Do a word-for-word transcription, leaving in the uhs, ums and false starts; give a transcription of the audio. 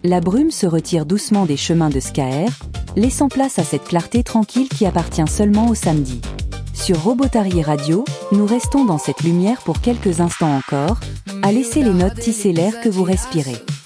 La brume se retire doucement des chemins de Skaer, laissant place à cette clarté tranquille qui appartient seulement au samedi. Sur Robotarier Radio, nous restons dans cette lumière pour quelques instants encore, à laisser les notes tisser l'air que vous respirez.